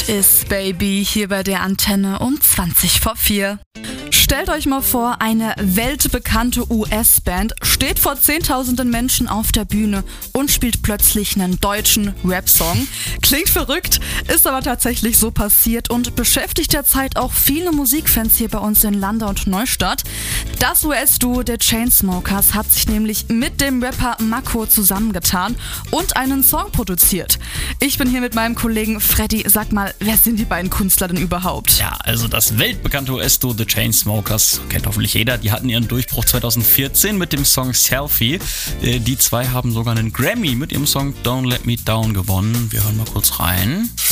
ist, Baby, hier bei der Antenne um 4:20. Stellt euch mal vor, eine weltbekannte US-Band steht vor zehntausenden Menschen auf der Bühne und spielt plötzlich einen deutschen Rap-Song. Klingt verrückt, ist aber tatsächlich so passiert und beschäftigt derzeit auch viele Musikfans hier bei uns in Landau und Neustadt. Das US-Duo der Chainsmokers hat sich nämlich mit dem Rapper Mako zusammengetan und einen Song produziert. Ich bin hier mit meinem Kollegen Freddy. Sag mal, wer sind die beiden Künstler denn überhaupt? Ja, also das weltbekannte US-Duo The Chainsmokers, kennt hoffentlich jeder, die hatten ihren Durchbruch 2014 mit dem Song Selfie. Die zwei haben sogar einen Grammy mit ihrem Song Don't Let Me Down gewonnen. Wir hören mal kurz rein.